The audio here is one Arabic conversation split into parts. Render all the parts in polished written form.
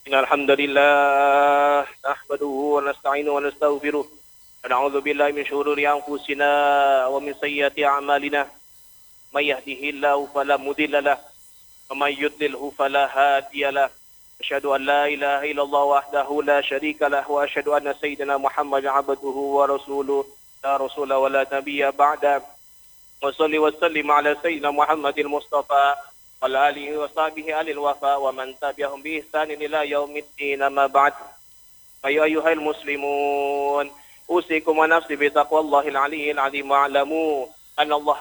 إن الحمد لله نحمده ونستعينه ونستغفره ونعوذ بالله من شرور أنفسنا ومن سيئات أعمالنا من يهده الله فلا مضل له ومن يضلله فلا هادي له أشهد أن لا إله إلا الله وحده لا شريك له وأشهد أن سيدنا محمد عبده ورسوله لا رسول ولا نبي بعده وصلي وسلم على سيدنا محمد المصطفى وعلى آله وصحبه آل الوفاء ومن تبعهم بإحسان إلى يوم الدين أما بعد أيها المسلمون أوصيكم ونفسي بتقوى الله العلي العظيم واعلموا أن الله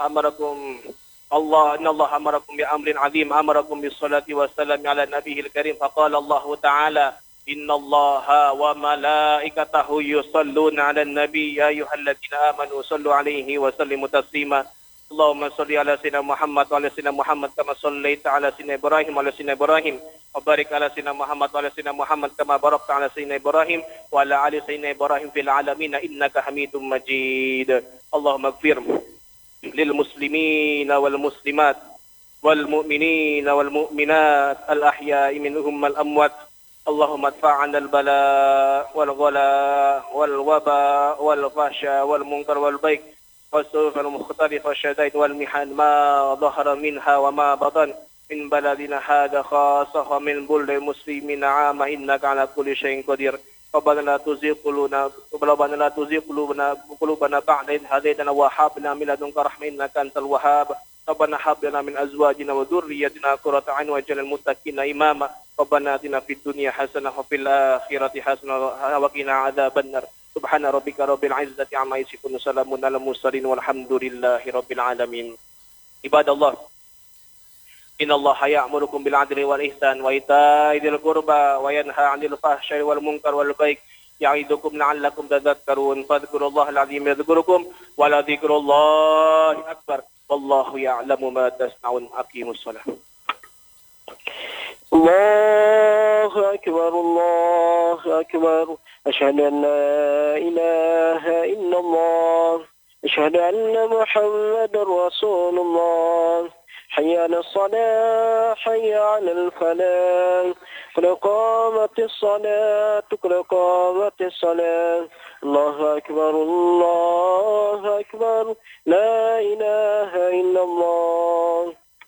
أمركم بأمر عظيم أمركم بالصلاة والسلام على النبي الكريم فقال الله تعالى إن الله وملائكته يصلون على النبي يا أيها الذين آمنوا صلوا عليه وسلموا تسليما اللهم صل على سيدنا محمد وعلى سيدنا محمد كما صليت على سيدنا إبراهيم وعلى سيدنا إبراهيم وبارك على سيدنا محمد وعلى سيدنا محمد كما باركت على سيدنا إبراهيم وعلى آل سيدنا إبراهيم في العالمين إنك حميد مجيد اللهم اغفر للمسلمين والمسلمات والمؤمنين والمؤمنات الأحياء منهم والأموات اللهم ادفع عنا البلاء والغلاء والوباء والفحشاء والمنكر والبغي والسوء المختلف والشدائد والمحن ما ظهر منها وما بطن من بلدنا هذا خاصة ومن بلد المسلمين عامة إنك على كل شيء قدير ربنا لا تزغ قلوبنا بعد إذ هديتنا وهب لنا من لدنك رحمة إنك أنت الوهاب ربنا هب لنا من أزواجنا وذريتنا قرة أعين واجعلنا للمتقين إماما ربنا آتنا في الدنيا حسنة وفي الآخرة حسنة وقنا عذاب النار سبحان ربك رب العزة عما يصفون وسلام على المرسلين والحمد لله رب العالمين عباد الله إن الله يأمركم بالعدل والإحسان وإيتاء ذي القربى وينهى عن الفحشاء والمنكر والبغي يعظكم لعلكم تذكرون فاذكروا الله العظيم يذكركم ولذكر الله أكبر والله يعلم ما تصنعون أقيموا الصلاة الله أكبر الله أكبر أشهد أن لا إله إلا الله أشهد أن محمد رسول الله حي على الصلاة حي على الفلاح قد قامت الصلاة قد قامت الصلاة الله أكبر الله أكبر لا إله إلا الله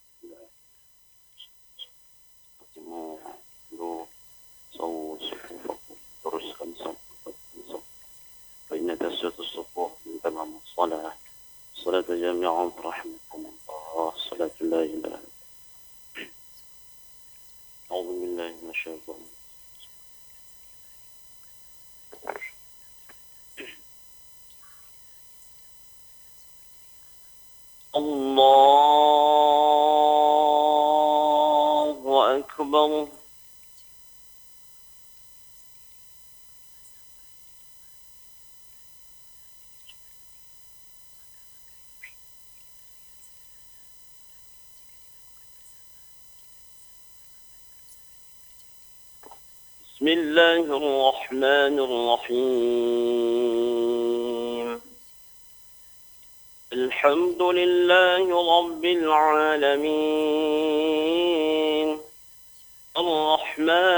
فإن تسجد الصفوف من تمام الصلاة الصلاة جميعا رحمكم الله صلاة لا إله أعوذ بالله من الشيطان الله أكبر بسم الله الرحمن الرحيم الحمد لله رب العالمين الرحمن